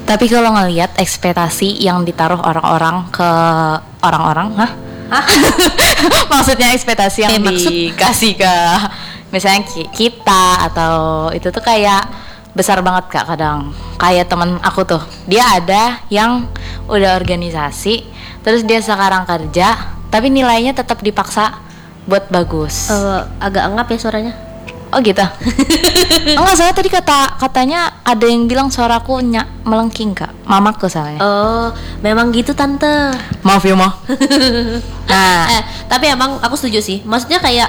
Tapi kalau ngelihat ekspektasi yang ditaruh orang-orang ke orang-orang, maksudnya ekspektasi yang dikasih ke misalnya kita atau itu tuh kayak besar banget Kak kadang. Kayak temen aku tuh, dia ada yang udah organisasi, terus dia sekarang kerja, tapi nilainya tetap dipaksa buat bagus. Agak engap ya suaranya. Oh gitu. Enggak, saya tadi katanya ada yang bilang suaraku melengking Kak. Mamaku salahnya. Oh, memang gitu tante. Maaf ya Ma. Nah, tapi emang aku setuju sih. Maksudnya kayak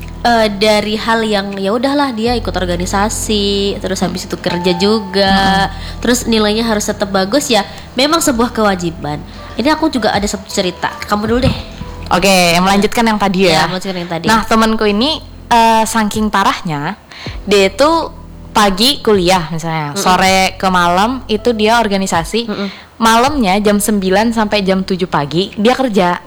dari hal yang ya udahlah dia ikut organisasi, terus habis itu kerja juga, terus nilainya harus tetap bagus ya. Memang sebuah kewajiban. Ini aku juga ada satu cerita. Kamu dulu deh. Oke, melanjutkan yang tadi ya. Melanjutkan yang tadi. Nah, temanku ini saking parahnya, dia itu pagi kuliah misalnya, sore ke malam itu dia organisasi, malamnya jam 9 sampai jam 7 pagi dia kerja.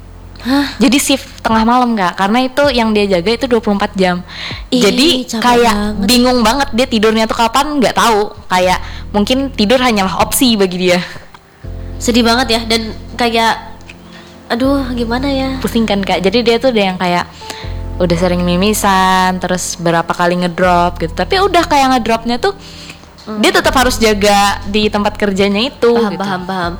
Jadi shift tengah malam Kak, karena itu yang dia jaga itu 24 jam. Jadi kayak bingung banget dia tidurnya tuh kapan nggak tahu, kayak mungkin tidur hanyalah opsi bagi dia. Sedih banget ya, dan kayak aduh gimana ya, pusing kan Kak. Jadi dia tuh udah yang kayak udah sering mimisan, terus berapa kali ngedrop gitu, tapi udah kayak ngedropnya tuh dia tetap harus jaga di tempat kerjanya itu. Paham.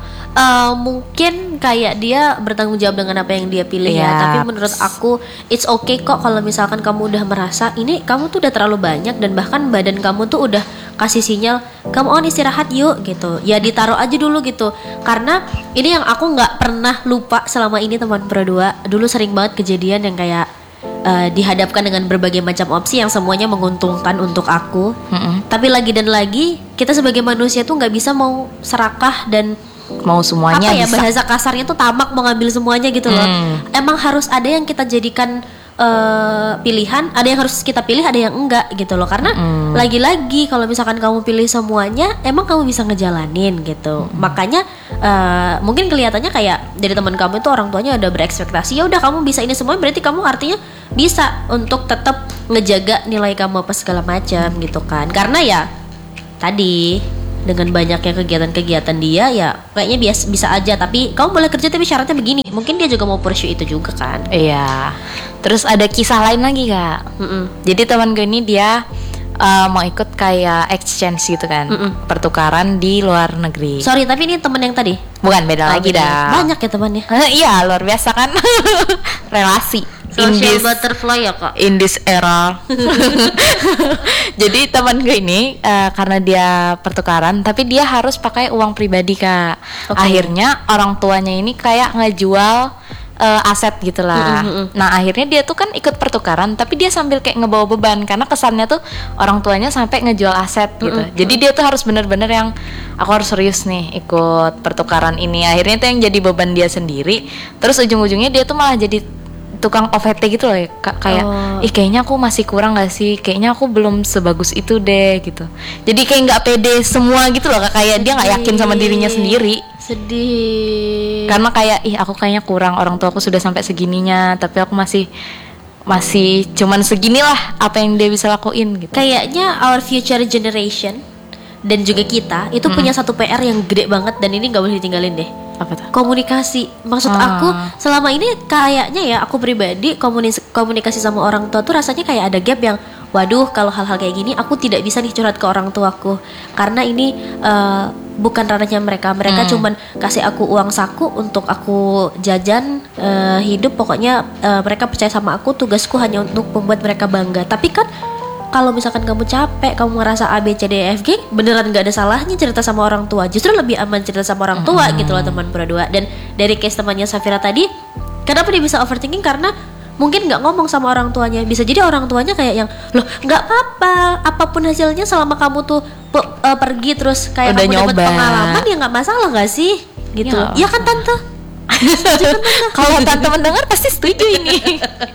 Mungkin kayak dia bertanggung jawab dengan apa yang dia pilih ya. Tapi menurut aku it's okay kok kalau misalkan kamu udah merasa ini kamu tuh udah terlalu banyak, dan bahkan badan kamu tuh udah kasih sinyal kamu istirahat yuk gitu. Ya ditaruh aja dulu gitu. Karena ini yang aku nggak pernah lupa selama ini teman berdua. Dulu sering banget kejadian yang kayak dihadapkan dengan berbagai macam opsi yang semuanya menguntungkan untuk aku. Tapi lagi dan lagi kita sebagai manusia tuh nggak bisa mau serakah dan mau semuanya apa ya, bisa. bahasa kasarnya tuh tamak mau ngambil semuanya gitu loh. Emang harus ada yang kita jadikan pilihan, ada yang harus kita pilih, ada yang enggak gitu loh. Karena lagi-lagi kalau misalkan kamu pilih semuanya, emang kamu bisa ngejalanin gitu. Makanya mungkin kelihatannya kayak dari teman kamu itu orang tuanya udah berekspektasi, ya udah kamu bisa ini semua, berarti kamu artinya bisa untuk tetap ngejaga nilai kamu apa segala macam gitu kan. Karena ya tadi dengan banyaknya kegiatan-kegiatan dia ya kayaknya bisa aja, tapi kamu boleh kerja tapi syaratnya begini. Mungkin dia juga mau pursue itu juga kan. Iya. Terus ada kisah lain lagi Kak. Jadi teman gue ini dia mau ikut kayak exchange gitu kan, pertukaran di luar negeri. Sorry, tapi ini temen yang tadi? Bukan, beda lagi dah. Banyak ya temannya? Iya, luar biasa kan. Relasi social butterfly ya Kak, in this era. Jadi teman gue ini karena dia pertukaran, tapi dia harus pakai uang pribadi Kak. Akhirnya orang tuanya ini kayak ngejual aset gitulah. Nah akhirnya dia tuh kan ikut pertukaran, tapi dia sambil kayak ngebawa beban karena kesannya tuh orang tuanya sampai ngejual aset gitu. Jadi dia tuh harus bener-bener yang aku harus serius nih ikut pertukaran ini. Akhirnya tuh yang jadi beban dia sendiri. Terus ujung-ujungnya dia tuh malah jadi tukang OVT gitu loh ya, kayak kayaknya aku masih kurang gak sih, kayaknya aku belum sebagus itu deh gitu. Jadi kayak nggak pede semua gitu loh, kayak dia nggak yakin sama dirinya sendiri. Sedih. Karena kayak aku kayaknya kurang, orang tua aku sudah sampai segininya, tapi aku masih cuman seginilah apa yang dia bisa lakuin gitu. Kayaknya our future generation dan juga kita itu punya satu PR yang gede banget, dan ini nggak boleh ditinggalin deh. Apa tuh? Komunikasi. Maksud aku selama ini kayaknya ya aku pribadi komunikasi sama orang tua tuh rasanya kayak ada gap yang waduh, kalau hal-hal kayak gini aku tidak bisa nih curhat ke orang tuaku karena ini bukan ranahnya mereka. Mereka cuman kasih aku uang saku untuk aku jajan hidup. Pokoknya mereka percaya sama aku, tugasku hanya untuk membuat mereka bangga. Tapi kan kalau misalkan kamu capek, kamu ngerasa A, B, C, D, E, F, G, beneran gak ada salahnya cerita sama orang tua. Justru lebih aman cerita sama orang tua gitu loh teman berdua. Dan dari case temannya Safira tadi, kenapa dia bisa overthinking? Karena mungkin gak ngomong sama orang tuanya. Bisa jadi orang tuanya kayak yang, loh gak apa-apa, apapun hasilnya selama kamu tuh pergi terus kayak udah kamu dapat pengalaman ya gak masalah gak sih? Gitu. Ya kan tante? Kalau tante mendengar pasti setuju ini.